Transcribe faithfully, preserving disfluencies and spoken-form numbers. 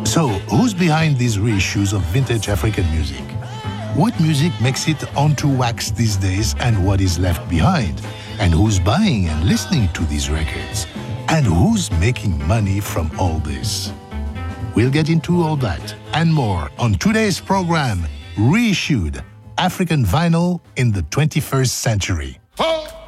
So, who's behind these reissues of vintage African music? What music makes it onto wax these days and what is left behind? And who's buying and listening to these records? And who's making money from all this? We'll get into all that and more on today's program, Reissued African Vinyl in the twenty-first Century. Oh!